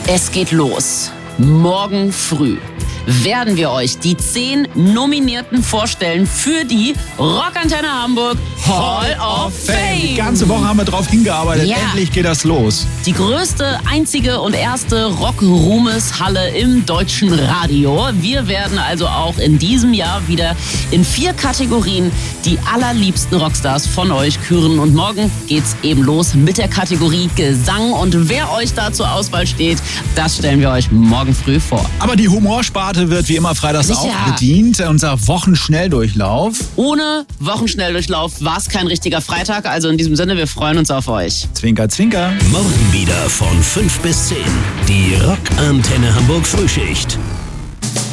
Es geht los. Morgen früh werden wir euch die 10 Nominierten vorstellen für die Rockantenne Hamburg Hall of Fame. Die ganze Woche haben wir drauf hingearbeitet. Ja. Endlich geht das los. Die größte, einzige und erste Rock-Ruhmeshalle im deutschen Radio. Wir werden also auch in diesem Jahr wieder in 4 Kategorien die allerliebsten Rockstars von euch küren. Und morgen geht's eben los mit der Kategorie Gesang. Und wer euch da zur Auswahl steht, das stellen wir euch morgen früh vor. Aber die Humorsparte wird wie immer freitags Sicher. auch bedient. Unser Wochenschnelldurchlauf. Ohne Wochenschnelldurchlauf war es kein richtiger Freitag. Also in diesem Sinne, wir freuen uns auf euch. Zwinker, zwinker. Morgen wieder von 5 bis 10. Die Rockantenne Hamburg Frühschicht.